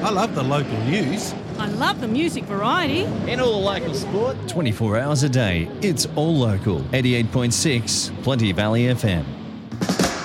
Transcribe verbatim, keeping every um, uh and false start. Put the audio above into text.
I love the local news. I love the music variety. And all the local sport. twenty-four hours a day, it's all local. eighty-eight point six, Plenty Valley F M.